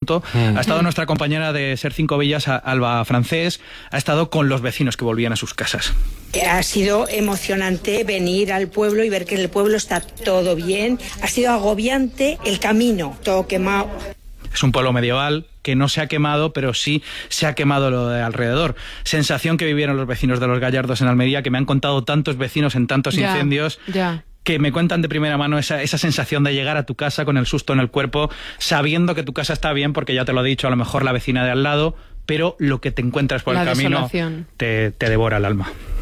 asunto. Ha estado nuestra compañera de Ser Cinco Villas, Alba Francés, ha estado con los vecinos que volvían a sus casas. Ha sido emocionante venir al pueblo y ver que en el pueblo está todo bien. Ha sido agobiante el camino, todo quemado. Es un pueblo medieval que no se ha quemado, pero sí se ha quemado lo de alrededor. Sensación que vivieron los vecinos de Los Gallardos en Almería, que me han contado tantos vecinos en tantos incendios, que me cuentan de primera mano esa sensación de llegar a tu casa con el susto en el cuerpo, sabiendo que tu casa está bien, porque ya te lo he dicho, a lo mejor la vecina de al lado, pero lo que te encuentras por el camino te devora el alma.